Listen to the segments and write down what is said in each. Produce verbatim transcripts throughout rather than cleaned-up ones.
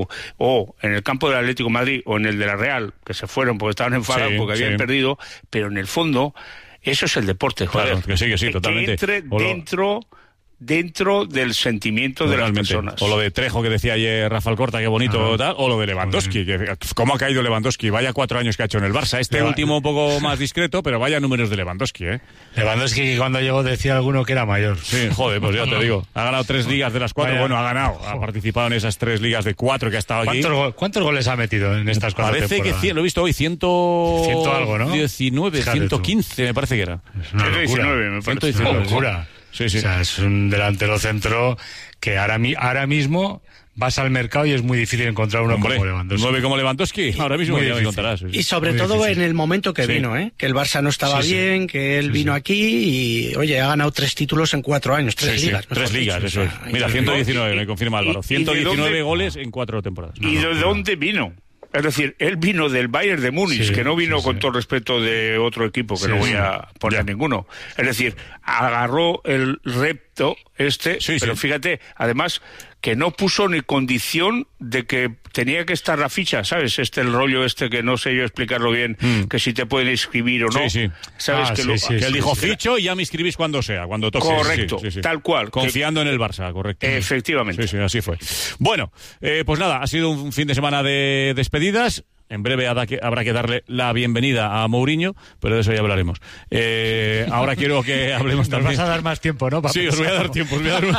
o en el campo del Atlético de Madrid o en el de la Real, que se fueron porque estaban enfadados, sí, porque habían sí. perdido, pero en el fondo eso es el deporte, joder. Claro, que sí, que sí, totalmente. Que entre lo... dentro... dentro del sentimiento de las personas. O lo de Trejo que decía ayer Rafa Alcorta, qué bonito, tal, o lo de Lewandowski, que cómo ha caído Lewandowski, vaya cuatro años que ha hecho en el Barça, este Leva... último un poco más discreto, pero vaya números de Lewandowski, ¿eh? Lewandowski cuando llegó decía alguno que era mayor. Sí, joder, pues ya te digo, ha ganado tres ligas de las cuatro, vaya. Bueno, ha ganado, ha participado en esas tres ligas de cuatro que ha estado aquí. ¿Cuántos, ¿cuántos goles ha metido en estas cuatro Parece temporadas? que cien, lo he visto hoy, ciento... ciento algo, ¿no? diecinueve, ciento quince, me parece que era. Es una locura. ciento diecinueve, me parece. Es una locura. Sí, sí. O sea, es un delantero centro que ahora, mi, ahora mismo vas al mercado y es muy difícil encontrar uno Hombre, como Lewandowski. Nueve como Lewandowski, ahora mismo ya me encontrarás. Sí, y sobre muy todo difícil. En el momento que sí. vino, ¿eh? Que el Barça no estaba sí, bien, sí. que él sí, vino sí. aquí y, oye, ha ganado tres títulos en cuatro años, tres sí, ligas. Sí. Tres ligas, dicho, eso es. O sea, Mira, ciento diecinueve, me confirma Álvaro. ciento diecinueve goles en cuatro temporadas. ¿Y no, de no, dónde vino? Es decir, él vino del Bayern de Múnich, sí, que no vino sí, con sí. todo respeto de otro equipo, que sí, no voy a poner ya. ninguno. Es decir, agarró el repto este, sí, pero sí. fíjate, además, que no puso ni condición de que tenía que estar la ficha, ¿sabes? Este el rollo este que no sé yo explicarlo bien, mm. que si te pueden inscribir o no. Sí, sí. ¿Sabes? Ah, que, sí, lo, sí, que sí, él dijo sí, ficho y ya me inscribís cuando sea, cuando toque. Correcto, sí, sí, sí. tal cual. Confiando que... en el Barça, correcto. Efectivamente. Sí, sí, así fue. Bueno, eh, pues nada, ha sido un fin de semana de despedidas. En breve habrá que darle la bienvenida a Mourinho, pero de eso ya hablaremos. Eh, ahora quiero que hablemos también. Nos vas a dar más tiempo, ¿no? Sí, os voy a dar tiempo. Os voy a dar un...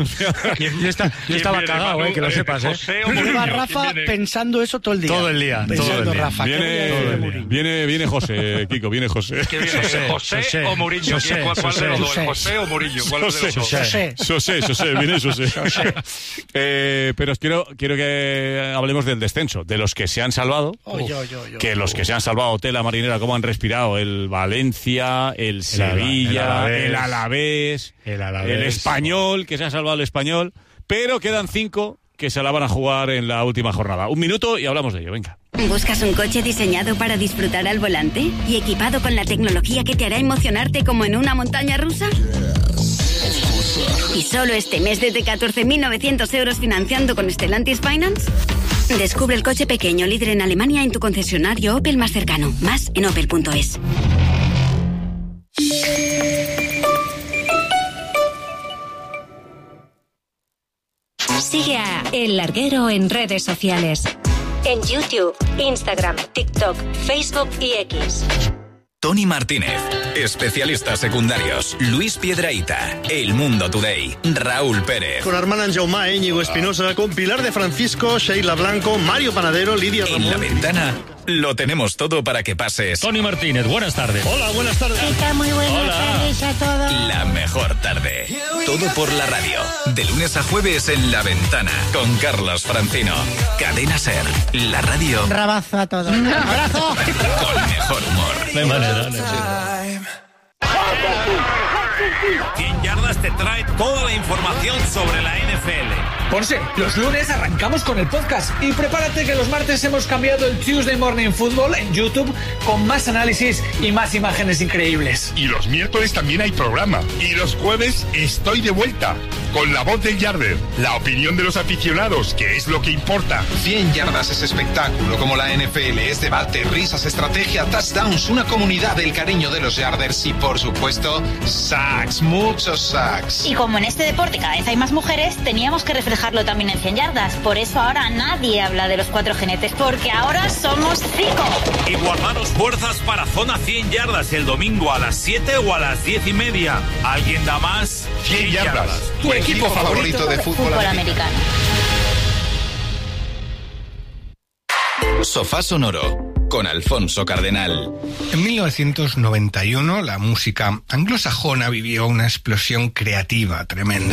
Yo, está, yo estaba cagado, eh, que lo sepas, ¿eh? Lleva Rafa pensando eso todo el día. Todo el día. Pensando, todo el día. Rafa. Viene, todo el día. viene, viene José, Kiko, viene José. ¿Qué viene? ¿José, José o Mourinho? José, ¿Cuál, cuál José, de los dos? José. ¿José o Mourinho? ¿Cuál José, de los dos? José. José, José, viene José. José. Eh, pero os quiero, quiero que hablemos del descenso, de los que se han salvado. Oh, yo, yo, yo. Que los que se han salvado, tela marinera, cómo han respirado, el Valencia, el, el Sevilla, el Alavés, el, Alavés, el Español, que se ha salvado el Español, pero quedan cinco que se la van a jugar en la última jornada. Un minuto y hablamos de ello, venga. ¿Buscas un coche diseñado para disfrutar al volante y equipado con la tecnología que te hará emocionarte como en una montaña rusa? ¿Y solo este mes desde catorce mil novecientos euros financiando con Stellantis Finance? Descubre el coche pequeño líder en Alemania en tu concesionario Opel más cercano. Más en opel punto es. Sigue a El Larguero en redes sociales. En YouTube, Instagram, TikTok, Facebook y X. Tony Martínez, especialistas secundarios, Luis Piedrahita, El Mundo Today, Raúl Pérez. Con Armand Jaumá, Íñigo Espinosa, con Pilar de Francisco, Sheila Blanco, Mario Panadero, Lidia Ramón. En La Ventana lo tenemos todo para que pases. Tony Martínez, buenas tardes. Hola, buenas tardes. Está muy buenas Hola. tardes a todos. La mejor tarde. Todo por la radio. De lunes a jueves en La Ventana. Con Carlos Francino. Cadena Ser. La radio. Un rabazo a todos. Un abrazo. Con mejor humor. De manera. cien yardas te trae toda la información sobre la N F L. Ponce, los lunes arrancamos con el podcast y prepárate que los martes hemos cambiado el Tuesday Morning Football en YouTube con más análisis y más imágenes increíbles. Y los miércoles también hay programa. Y los jueves estoy de vuelta con La Voz del Yarder, la opinión de los aficionados, que es lo que importa. cien yardas es espectáculo, como la N F L es debate, risas, estrategia, touchdowns, una comunidad del cariño de los Yarders y, por supuesto, sacks, muchos sacks. Y como en este deporte cada vez hay más mujeres, teníamos que reflejarlo también en cien yardas. Por eso ahora nadie habla de los cuatro jinetes, porque ahora somos cinco. Y guardaros fuerzas para Zona cien yardas el domingo a las siete o a las diez y media. ¿Alguien da más? cien yardas. Tu equipo, equipo favorito de fútbol, fútbol americano. americano. Sofá Sonoro con Alfonso Cardenal. En mil novecientos noventa y uno la música anglosajona vivió una explosión creativa tremenda.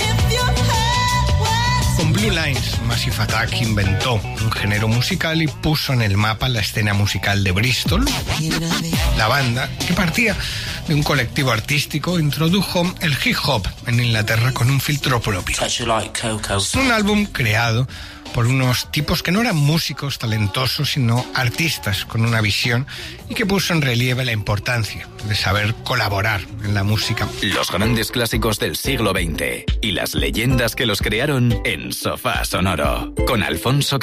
Con Blue Lines, Massive Attack inventó un género musical y puso en el mapa la escena musical de Bristol. La banda, que partía de un colectivo artístico, introdujo el hip hop en Inglaterra con un filtro propio. Un álbum creado por unos tipos que no eran músicos talentosos, sino artistas con una visión, y que puso en relieve la importancia de saber colaborar en la música. Los grandes clásicos del siglo veinte y las leyendas que los crearon en Sofá Sonoro, con Alfonso